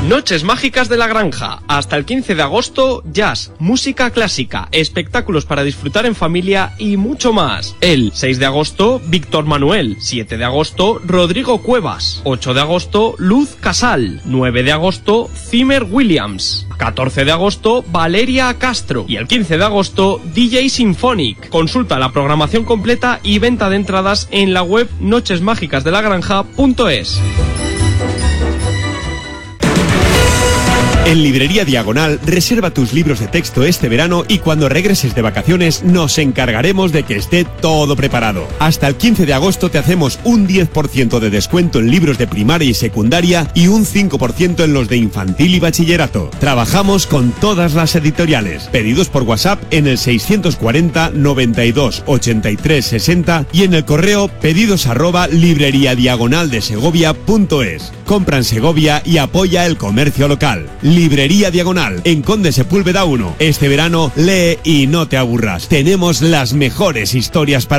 Noches Mágicas de la Granja. Hasta el 15 de agosto, jazz, música clásica, espectáculos para disfrutar en familia y mucho más. El 6 de agosto, Víctor Manuel. 7 de agosto, Rodrigo Cuevas. 8 de agosto, Luz Casal. 9 de agosto, Zimmer Williams. 14 de agosto, Valeria Castro. Y el 15 de agosto, DJ Symphonic. Consulta la programación completa y venta de entradas en la web nochesmágicasdelagranja.es. En Librería Diagonal, reserva tus libros de texto este verano y cuando regreses de vacaciones nos encargaremos de que esté todo preparado. Hasta el 15 de agosto te hacemos un 10% de descuento en libros de primaria y secundaria y un 5% en los de infantil y bachillerato. Trabajamos con todas las editoriales. Pedidos por WhatsApp en el 640 92 83 60 y en el correo pedidos@libreriadiagonaldesegovia.es. Compra en Segovia y apoya el comercio local. Librería Diagonal, en Conde Sepúlveda 1. Este verano lee y no te aburras. Tenemos las mejores historias para